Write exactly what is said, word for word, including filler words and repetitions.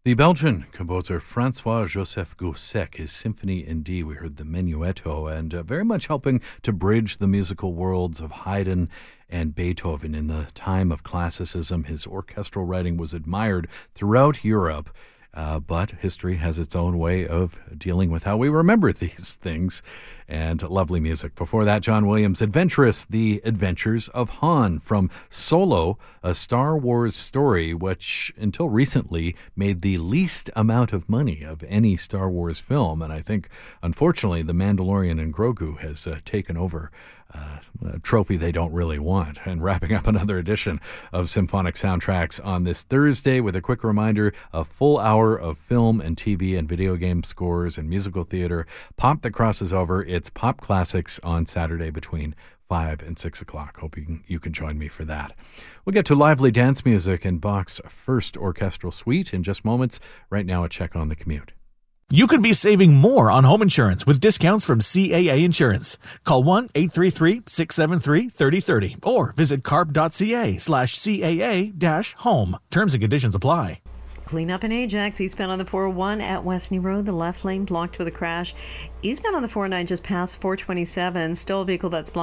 The Belgian composer Francois-Joseph Gossec, his Symphony in D, we heard the Menuetto, and uh, very much helping to bridge the musical worlds of Haydn and Beethoven. In the time of classicism, his orchestral writing was admired throughout Europe, uh, but history has its own way of dealing with how we remember these things, and lovely music. Before that, John Williams' Adventurous, The Adventures of Han, from Solo, a Star Wars story, which until recently made the least amount of money of any Star Wars film. And I think, unfortunately, The Mandalorian and Grogu has uh, taken over uh, a trophy they don't really want. And wrapping up another edition of Symphonic Soundtracks on this Thursday with a quick reminder, a full hour of film and T V and video game scores and musical theater. Pop that crosses over. It's Pop Classics on Saturday between five and six o'clock. Hope you can, you can join me for that. We'll get to lively dance music and Bach's first orchestral suite in just moments. Right now, a check on the commute. You could be saving more on home insurance with discounts from C A A Insurance. Call one eight three three, six seven three, three oh three oh or visit carp.ca slash CAA dash home. Terms and conditions apply. Clean up in Ajax. Eastbound on the four oh one at Westney Road. The left lane blocked with a crash. Eastbound on the four oh nine just past four twenty-seven. Still a vehicle that's blocked.